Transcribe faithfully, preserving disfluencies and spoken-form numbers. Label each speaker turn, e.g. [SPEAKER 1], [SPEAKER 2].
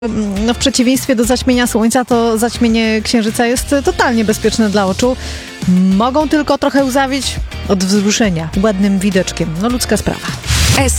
[SPEAKER 1] No, w przeciwieństwie do zaćmienia Słońca, to zaćmienie Księżyca jest totalnie bezpieczne dla oczu. Mogą tylko trochę łzawić od wzruszenia ładnym widoczkiem. No, ludzka sprawa.